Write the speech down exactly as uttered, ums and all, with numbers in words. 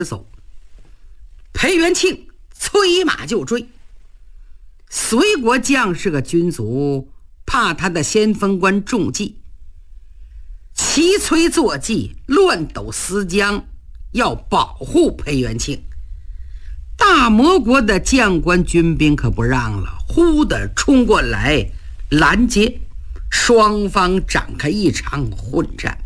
走。裴元庆催马就追。隋国将士个军卒怕他的先锋官中计，齐催坐骑，乱斗思江，要保护裴元庆。大魔国的将官军兵可不让了，忽地冲过来拦截，双方展开一场混战。